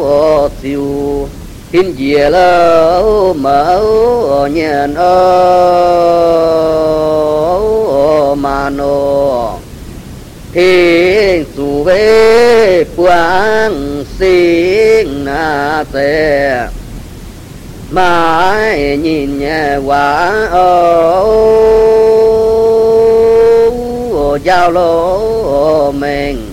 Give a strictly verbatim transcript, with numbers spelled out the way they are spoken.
siêu hin dìa lỡ mở nhện ơ mà nô thiên su về quang sinh na tê mãi nhìn nhà quả ô giao lô mình